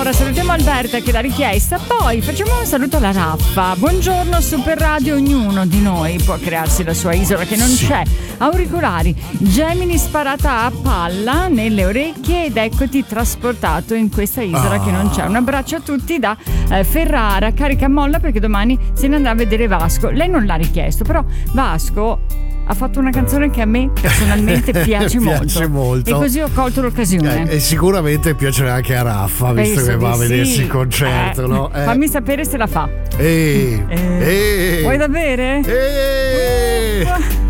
Allora, salutiamo Alberta che l'ha richiesta, poi facciamo un saluto alla Raffa. Buongiorno Super Radio, ognuno di noi può crearsi la sua isola che non c'è. Auricolari, Gemini sparata a palla nelle orecchie ed eccoti trasportato in questa isola che non c'è. Un abbraccio a tutti da Ferrara, carica molla perché domani se ne andrà a vedere Vasco. Lei non l'ha richiesto, però Vasco ha fatto una canzone che a me personalmente piace molto. E così ho colto l'occasione. E sicuramente piacerà anche a Raffa, visto che va a vedersi il concerto, no? Fammi sapere se la fa. Vuoi da bere?